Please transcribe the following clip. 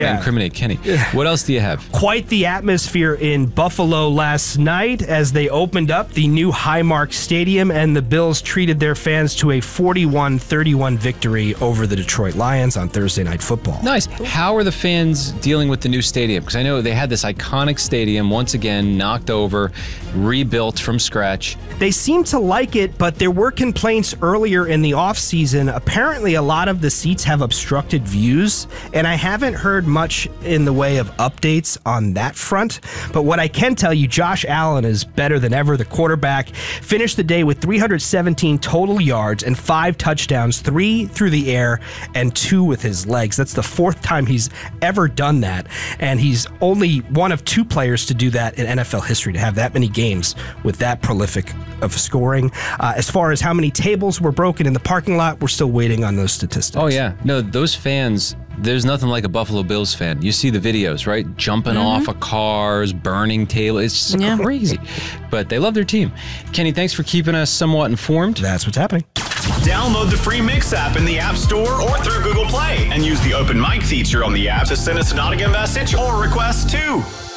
incriminate Kenny. What else do you have? Quite the atmosphere in Buffalo last night as they opened up the new Highmark Stadium, and the Bills treated their fans to a 41-31 victory over the Detroit Lions on Thursday Night Football. Nice. How are the fans dealing with the new stadium? Because I know they had this iconic stadium, once again, knocked over, rebuilt from scratch. They seem to like it, but there were complaints earlier in the offseason. Apparently, a lot of the seats have obstructed views, and I haven't heard much in the way of updates on that front. But what I can tell you, Josh Allen is better than ever. The quarterback finished the day with 317 total yards and 5 touchdowns, 3 through the air and 2 with his legs. That's the 4th time he's ever done that. And he's only one of 2 players to do that in NFL history, to have that many games with that prolific of scoring. As far as how many tables were broken in the parking lot, we're still waiting on those statistics. Oh, yeah. No, those fans, there's nothing like a Buffalo Bills fan. You see the videos, right? Jumping off of cars, burning tables. It's just crazy. But they love their team. Kenny, thanks for keeping us somewhat informed. That's what's happening. Download the free Mix app in the App Store or through Google Play and use the open mic feature on the app to send us an audio message or request too.